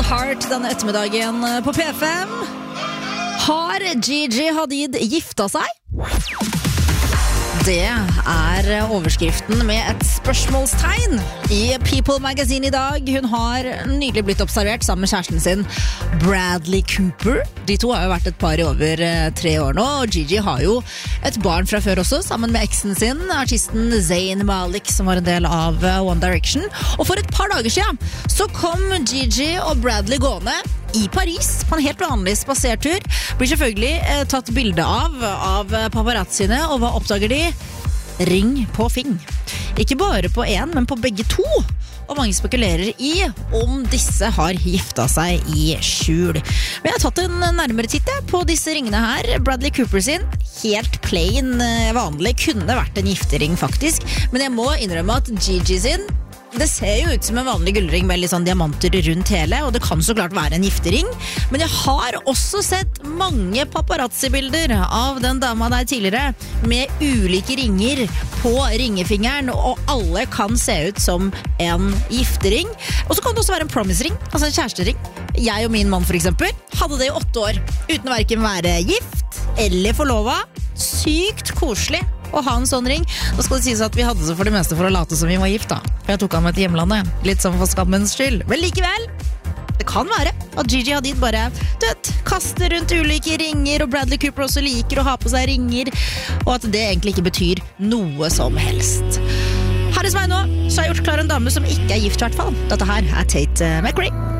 Heart denne ettermiddagen på P5. Har Gigi Hadid gifta seg? Det overskriften med et spørsmålstegn i People Magazine i dag. Hun har nylig blitt observert sammen med kjæresten sin Bradley Cooper. De to har jo vært et par i over 3 år nå, og Gigi har jo et barn fra før også, sammen med eksen sin, artisten Zayn Malik, som var en del av One Direction. Og for et par dager siden så kom Gigi og Bradley gående i Paris på en helt vanlig spasertur. Blir selvfølgelig tatt bilde av paparazziene, og hva oppdager de? Ring på fing. Ikke bare på en, men på begge to. Og mange spekulerer i om disse har gifta seg i skjul. Men jeg har tatt en nærmere titt på disse ringene her. Bradley Cooper sin, helt plain, vanlig, kunne vært en giftering faktisk. Men jeg må innrømme at Gigi sin, det ser jo ut som en vanlig gullring med litt sånn diamanter rundt hele, og det kan så klart være en giftering. Men jeg har også sett mange paparazzi-bilder av den dama der tidligere, med ulike ringer på ringefingeren, og alle kan se ut som en giftering. Og så kan det også være en promise-ring, altså en kjærestering. Jeg og min mann for eksempel hadde det i 8 år, uten å hverken være gift eller forlova. Sykt koselig å ha en sånn ring. Nå skal det sies at vi hadde så for det meste for å late som vi var gift da. For jeg tok han med til hjemlandet, litt som for skammens skyld. Men likevel, det kan være at Gigi Hadid bare kaster rundt ulike ringer, og Bradley Cooper også liker å ha på seg ringer, og at det egentlig ikke betyr noe som helst. Her hos meg nå så har jeg gjort klar en dame som ikke er gift i hvert fall. Dette her Tate McRae.